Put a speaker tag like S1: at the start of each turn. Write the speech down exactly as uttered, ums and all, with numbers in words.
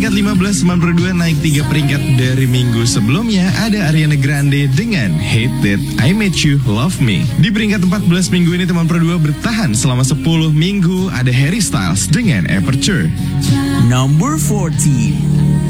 S1: peringkat lima belas sembilan puluh dua naik tiga peringkat dari minggu sebelumnya ada Ariana Grande dengan Hate That I Made You Love Me. Di peringkat empat belas minggu ini teman Pro dua bertahan selama sepuluh minggu ada Harry Styles dengan Aperture.
S2: Number fourteen.